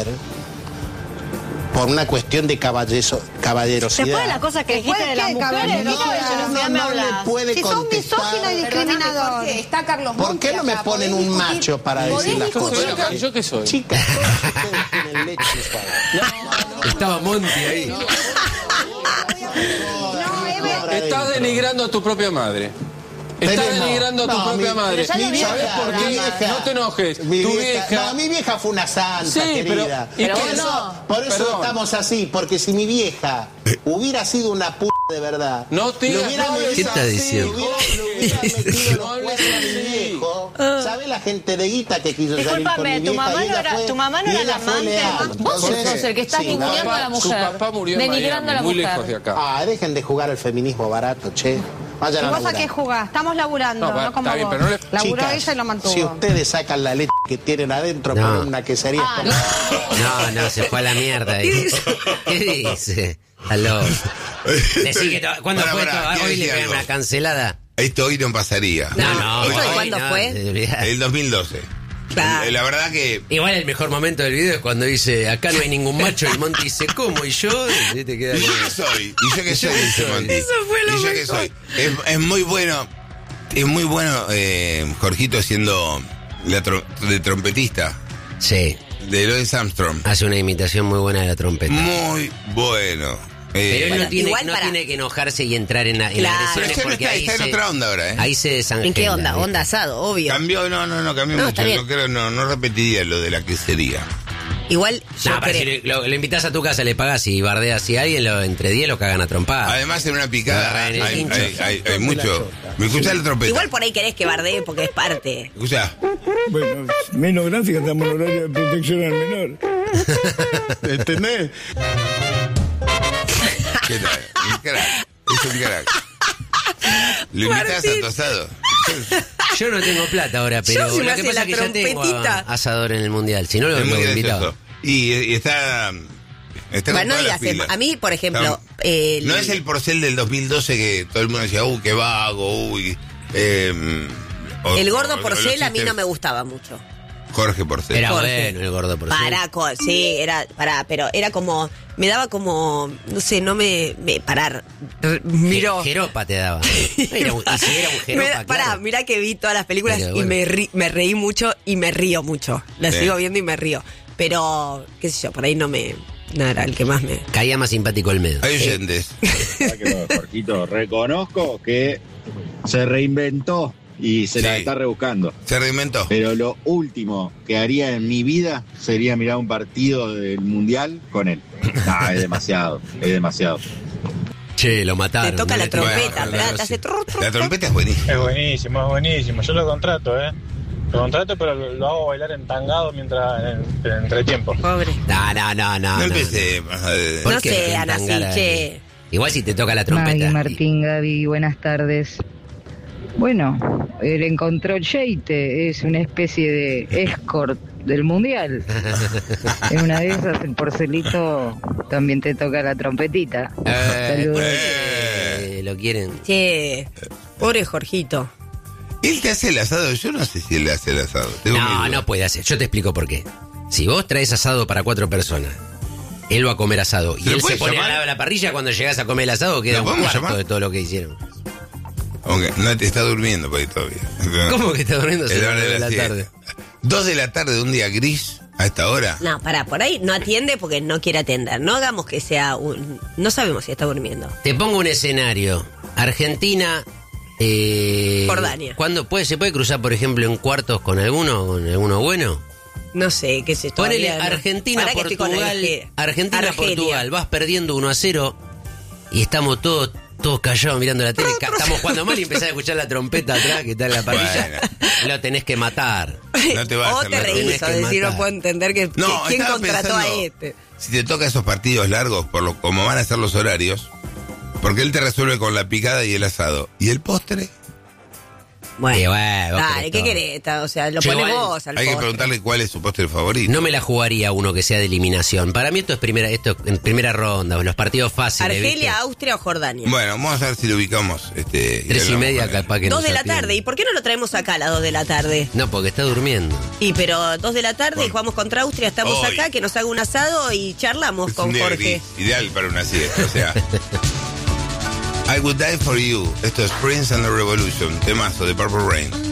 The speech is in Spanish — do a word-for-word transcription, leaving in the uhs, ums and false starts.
por una cuestión de caballeso, caballerosidad. Después de las cosas que dijiste de las mujeres, no, no, no, no le puede si sos misógino y discriminador. Está Carlos ¿Por qué no me acá, ponen un discutir, macho para decir las cosas? ¿Y yo qué soy? Chicas, todos ustedes tienen leche. No, Estaba Monty ahí. no, Estás denigrando a tu propia madre. Estás Tenemos- denigrando a tu no, propia mi- madre. pero ya lo ¿Sabes vieja, por mi qué? vieja- No te enojes. Mi Tu vieja, vieja... no, mi vieja fue una santa, Sí, pero- querida. ¿y por qué? eso, No. por eso Perdón. estamos así, porque si mi vieja hubiera sido una p de verdad, No te le digas- hubiera no hables metido- ¿Qué estás así, diciendo? le hubiera, le hubiera metido No los hables cuernos a mi así. viejo. ¿Sabe la gente de guita que quiso salir con mi Discúlpame, vieja? tu mamá y no ella era- fue- tu mamá no y era ella la fue amante. leal. Vos Entonces, sos el que está sí, ninguneando no, a la Su mujer. papá murió en Denigrando a la Miami, muy mujer. lejos de acá. Ah, dejen de jugar al feminismo barato, che. Vayan ¿Y a vos a laburar. qué jugás? Estamos laburando, No, no, va, como está bien, vos. pero no le- Laburó Chicas, ella y lo mantuvo. si ustedes sacan la leche que tienen adentro No. por una quesería, Ah, No, no, se fue a la mierda ahí. ¿Qué dice? Aló. Decí que to- ¿cuándo Pará, fue pará, esto? quiero Hoy le decir pegan algo. una cancelada. Esto hoy no pasaría. No, no. Hoy- hoy hoy- ¿Cuándo no, fue? de verdad. El dos mil doce. Claro. La verdad que... Igual el mejor momento del video es cuando dice, acá no hay ningún macho, y Monty dice, ¿cómo? Y yo, y te queda ¿Y yo como- qué soy? ¿Y yo qué soy? qué Dice soy? Monty. Eso fue lo ¿Y yo qué mejor. soy? Es, es muy bueno, es muy bueno eh, Jorgito siendo la tro- de trompetista Sí, de Louis Armstrong. hace una imitación muy buena de la trompeta. Muy bueno. Eh, Pero él Bueno, no, tiene, igual no para- tiene que enojarse y entrar en, la- en Claro. agresiones pero este no porque está, ahí está en se, otra onda ahora, ¿eh? ahí se desangela. ¿En qué onda? ¿viste? Onda asado, obvio. Cambió, no, no, no, cambió No, mucho. está bien. No creo, no, no repetiría lo de la quesería. Igual yo No, pero si creo... le- lo, lo invitas a tu casa, le pagas y bardeas a alguien, lo, entre diez lo cagan a trompadas. Además, en una picada Ah, hay, en el hay, hincho. hay, hay- hay mucho. ¿Me escuchás la trompeta? Igual por ahí querés que bardee porque es parte. Escuchá. Bueno, menos gracia que estamos en horario de protección al menor. ¿entendés? ¿Qué tal? Un crack. Es un crack. ¿Lo invitas a tu asado? Yo no tengo plata ahora, pero Yo, si me lo hace que pasa la es que ya tengo trompetita. a- asador en el mundial. Si no, lo Es muy hubiera gracioso. invitado. Y, y está. Está con Bueno, no todas las digas, pilas. a mí, por ejemplo, No, el- no es el porcel del dos mil doce que todo el mundo decía, uy, qué vago, uy. eh, o- El o- gordo o porcel los a mí no chistes. me gustaba mucho. Jorge Porcel. Era Jorge. bueno el gordo por Para, co- sí, era, para, pero era como, me daba como, no sé, no me, me parar, r- miró. Jeropa te daba. Era un- y si era un Me jeropa, da- pará, claro. mirá que vi todas las películas Pero y bueno. me, ri- me reí mucho y me río mucho. Las Sí. sigo viendo y me río. Pero, qué sé yo, por ahí no me, no era el que más me... Caía más simpático el medio. Hay oyentes. ¿Verdad que no, Jorgito? Reconozco que se reinventó y se la Sí. está rebuscando. Se reinventó. Pero lo último que haría en mi vida sería mirar un partido del Mundial con él. No, es demasiado, es demasiado. Che, lo mataron. Te toca no la le tengo- trompeta, bueno, ¿verdad? claro, Te sí. hace tru, tru, La tru. trompeta es buenísima. Es buenísimo, es buenísimo. Yo lo contrato, ¿eh? Lo contrato, pero lo, lo hago bailar entangado mientras en, en entretiempo. Pobre. No, no, no, no. No no, empecé. eh, ¿Por No qué sé, te Ana, sí, entangara che. ahí? Igual si te toca la trompeta. Maggie, Martín, Gaby, buenas tardes. Bueno, él encontró Cheite, es una especie de escort del mundial. En una de esas, el porcelito también te toca la trompetita. Eh, Saludos. eh, lo quieren. Che, pobre Jorgito. Él te hace el asado. Yo no sé si él le hace el asado. Tengo mis No, dudas. no puede hacer. Yo te explico por qué. Si vos traes asado para cuatro personas, él va a comer asado y ¿Se lo él se puede pone llamar? al lado de la parrilla, cuando llegas a comer el asado queda ¿Lo un podemos cuarto llamar? de todo lo que hicieron. Aunque no te está durmiendo por ahí todavía. ¿Cómo que está durmiendo? Es Se la hora de de la la siesta. tarde. Dos de la tarde de un día gris a esta hora. No, pará, por ahí no atiende porque no quiere atender. No hagamos que sea un... No sabemos si está durmiendo. Te pongo un escenario. Argentina. Eh, Jordania. ¿Cuándo puede, se puede cruzar, por ejemplo, en cuartos con alguno, con alguno bueno? No sé, qué sé yo. Ponele todavía no. Argentina, Pará que estoy con Portugal. el que- Argentina, Argelia. Portugal. Vas perdiendo uno a cero y estamos todos todos callados mirando la tele. Ca- Estamos jugando mal y empezás a escuchar la trompeta atrás que está en la parrilla. Lo tenés que matar. No te va a O hacer te la reís tenés o que decir, no matar. puedo entender que, No, que- quién estaba contrató a pensando, este. Si te toca esos partidos largos, por lo como van a ser los horarios, porque él te resuelve con la picada y el asado. ¿Y el postre? Bueno, Y bueno, vos dale, querés ¿qué todo. querés? O sea, lo Yo pones igual- vos al Hay que postre. preguntarle cuál es su postre favorito. No me la jugaría uno que sea de eliminación. Para mí esto es primera, esto en primera ronda, los partidos fáciles. Argelia, ¿viste? Austria o Jordania. Bueno, vamos a ver si lo ubicamos. Este, Tres y hablamos media con él. capaz que Dos nos de la atiende. tarde. ¿Y por qué no lo traemos acá a las dos de la tarde? No, porque está durmiendo. Y pero dos de la tarde y jugamos contra Austria, estamos Hoy. acá, que nos haga un asado y charlamos Es con un día Jorge. gris, ideal para una siesta, o sea. I Would Die For You. Esto es Prince and the Revolution, temazo de Purple Rain.